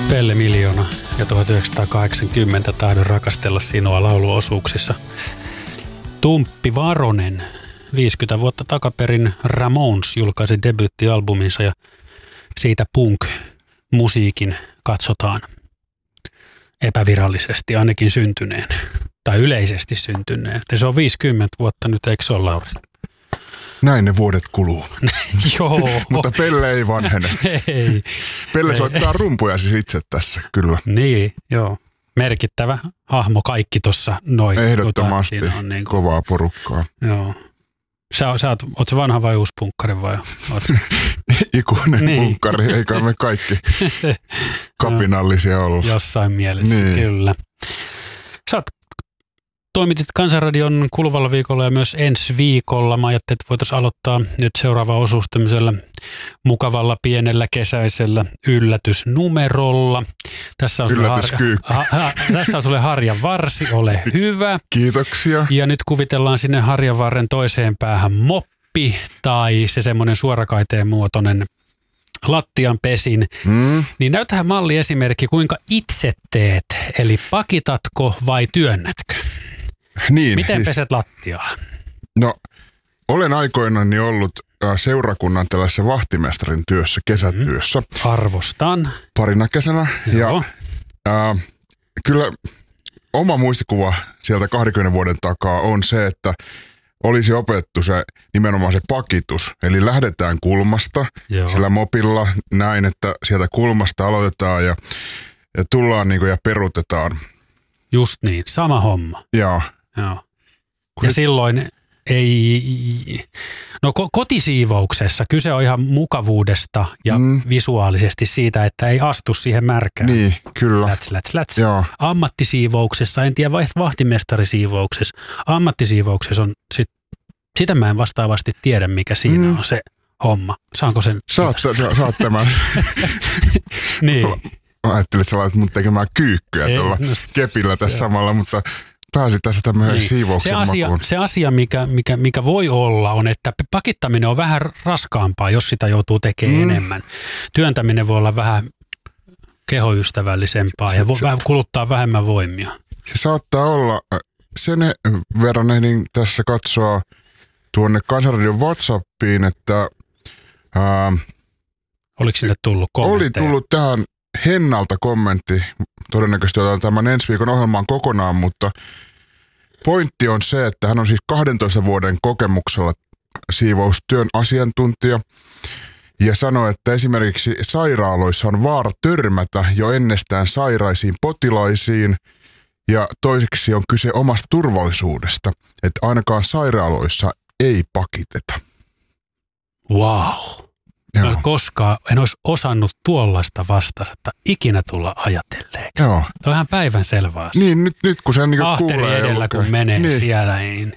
Pelle Miljoona ja 1980 Tahdon rakastella sinua lauluosuuksissa. Tumppi Varonen 50 vuotta takaperin Ramones julkaisi debyyttialbuminsa ja siitä punk-musiikin katsotaan epävirallisesti ainakin syntyneen tai yleisesti syntyneen. Se on 50 vuotta nyt, eikö se ole, Lauri? Näin ne vuodet kuluu. Joo. Mutta Pelle ei vanhene. Ei. Pelle soittaa rumpuja siis itse tässä, kyllä. Niin, joo. Merkittävä hahmo kaikki tuossa noin. Ehdottomasti niin kovaa porukkaa. Joo. Oot se vanha vai uusi punkkari vai? Ikuinen niin. Punkkari, eikä me kaikki kapinallisia olla. Jossain mielessä, niin. Kyllä. Toimitit Kansanradion kuluvalla viikolla ja myös ensi viikolla. Mä ajattelin, että voitaisiin aloittaa nyt seuraava osuus tämmöisellä mukavalla pienellä kesäisellä yllätysnumerolla. Tässä on sulle harjan varsi, ole hyvä. Kiitoksia. Ja nyt kuvitellaan sinne harjan varren toiseen päähän moppi tai se semmoinen suorakaiteen muotoinen lattianpesin. Niin näytähän malliesimerkki, kuinka itse teet, eli pakitatko vai työnnätkö? Niin, miten siis, peset lattiaa? No, olen aikoinani ollut seurakunnan tällaisessa vahtimestarin työssä, kesätyössä. Arvostan. Parina kesänä. Joo. Ja kyllä oma muistikuva sieltä 20 vuoden takaa on se, että olisi opetettu se nimenomaan se pakitus. Eli lähdetään kulmasta sillä mopilla näin, että sieltä kulmasta aloitetaan ja tullaan niin kuin, ja perutetaan. Just niin, sama homma. Joo. Ja silloin ei, no kotisiivouksessa kyse on ihan mukavuudesta ja visuaalisesti siitä, että ei astu siihen märkään. Niin, kyllä. Läts. Ammattisiivouksessa, en tiedä vahtimestarisiivouksessa. Ammattisiivouksessa on, sitä mä en vastaavasti tiedä, mikä siinä on se homma. Saanko sen? Saat tämän. Niin. Mä ajattelin, että sä laitat mun tekemään kyykkyä tuolla kepillä tässä samalla, mutta pääsi tässä tämmöinen siivouksen makuun. Se asia, mikä voi olla, on, että pakittaminen on vähän raskaampaa, jos sitä joutuu tekemään enemmän. Työntäminen voi olla vähän kehoystävällisempaa ja voi vähän kuluttaa vähemmän voimia. Se saattaa olla. Sen verran ehdin tässä katsoa tuonne Kansanradion WhatsAppiin, että oliko sinne tullut kommentteja? Oli tullut tähän Hennalta kommentti. Todennäköisesti otan tämän ensi viikon ohjelmaan kokonaan, mutta pointti on se, että hän on siis 12 vuoden kokemuksella siivoustyön asiantuntija ja sanoi, että esimerkiksi sairaaloissa on vaara törmätä jo ennestään sairaisiin potilaisiin ja toiseksi on kyse omasta turvallisuudesta, että ainakaan sairaaloissa ei pakiteta. Wow. En olisi osannut tuollaista vastata ikinä tulla ajatelleeksi. Joo. Tämä on ihan päivänselvä asia. Niin, nyt kun sen niin ahteri kuulee. edellä, kun menee niin. Siellä. Niin.